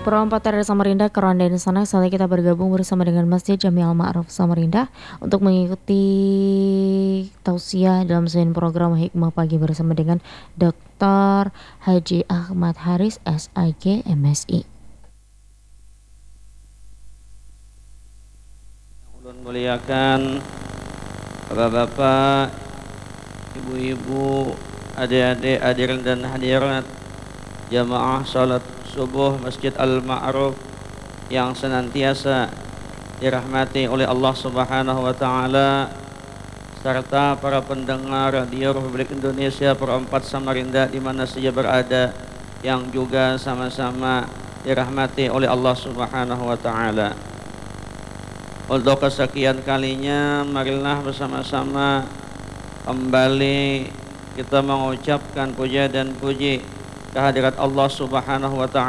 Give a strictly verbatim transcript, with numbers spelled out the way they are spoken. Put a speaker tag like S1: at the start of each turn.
S1: Perempatan dari Samarinda ke Ronda di sana, saatnya kita bergabung bersama dengan Masjid Jami Al Ma'ruf Samarinda untuk mengikuti tausiah dalam sebuah program Hikmah Pagi bersama dengan doktor Haji Ahmad Haris S I G M Si.
S2: Ulun muliakan Bapak-bapak, ibu-ibu, adik-adik, hadirin dan hadirat jamaah salat subuh Masjid Al Ma'ruf yang senantiasa dirahmati oleh Allah Subhanahu wa taala, serta para pendengar radio Republik Indonesia Perempat Samarinda di mana saja berada yang juga sama-sama dirahmati oleh Allah Subhanahu wa taala. Untuk kesekian kalinya, marilah bersama-sama kembali kita mengucapkan puja dan puji kehadirat Allah Subhanahu wa taala